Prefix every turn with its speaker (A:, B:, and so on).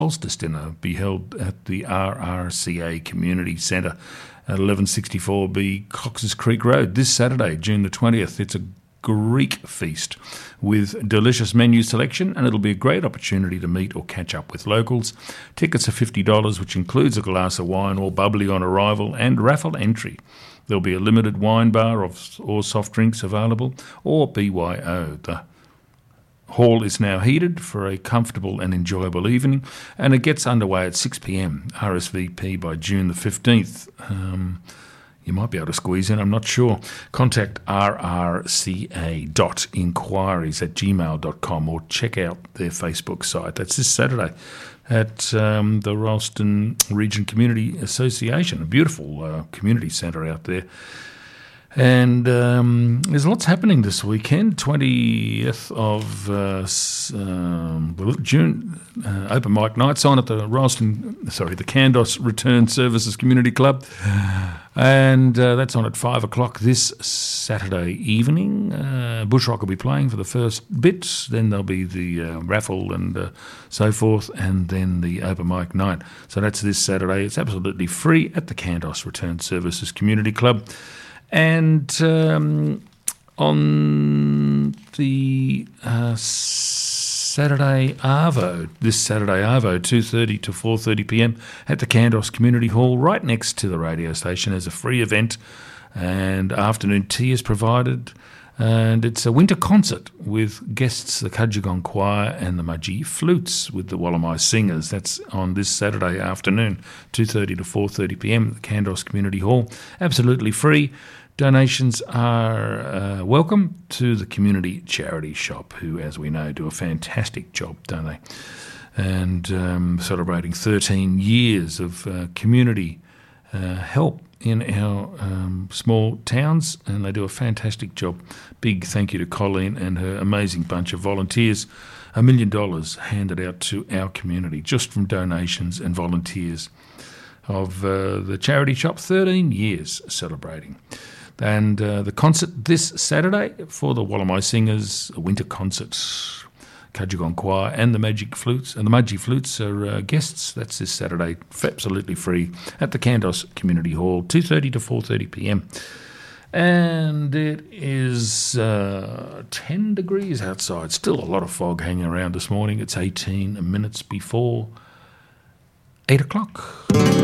A: Solstice dinner be held at the RRCA Community Centre at 1164B Cox's Creek Road this Saturday, June the 20th. It's a Greek feast with delicious menu selection, and it'll be a great opportunity to meet or catch up with locals. Tickets are $50, which includes a glass of wine or bubbly on arrival and raffle entry. There'll be a limited wine bar or soft drinks available, or BYO. The hall is now heated for a comfortable and enjoyable evening, and it gets underway at 6 p.m. RSVP by June the 15th. You might be able to squeeze in, I'm not sure. Contact rrca.inquiries@gmail.com or check out their Facebook site. That's this Saturday at the Ralston Region Community Association, a beautiful community centre out there. And there's lots happening this weekend. 20th of June, open mic nights on at the Candos Return Services Community Club. And that's on at 5 o'clock this Saturday evening. Bushrock will be playing for the first bit, then there'll be the raffle and so forth, and then the open mic night. So that's this Saturday. It's absolutely free at the Candos Return Services Community Club. And on the Saturday Arvo, 2:30 to 4:30 p.m. at the Candos Community Hall, right next to the radio station, as a free event, and afternoon tea is provided. And it's a winter concert with guests, the Cudgegong Choir and the Mudgee Flutes with the Wallamai Singers. That's on this Saturday afternoon, 2:30 to 4:30 p.m. at the Candos Community Hall. Absolutely free. Donations are welcome to the Community Charity Shop, who, as we know, do a fantastic job, don't they? And celebrating 13 years of community help in our small towns, and they do a fantastic job. Big thank you to Colleen and her amazing bunch of volunteers. $1 million handed out to our community just from donations and volunteers of the charity shop. 13 years celebrating. And the concert this Saturday for the Wallamai Singers, a winter concert. Cudgegong Choir and the Mudgee Flutes are guests. That's this Saturday, absolutely free at the Candos Community Hall, 2:30 to 4:30 p.m. And it is 10 degrees outside. Still a lot of fog hanging around this morning. It's 18 minutes before 8 o'clock.